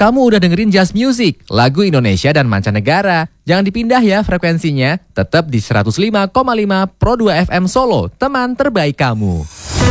Kamu udah dengerin Just Music, lagu Indonesia dan mancanegara. Jangan dipindah ya frekuensinya, tetap di 105,5 Pro 2 FM Solo, teman terbaik kamu.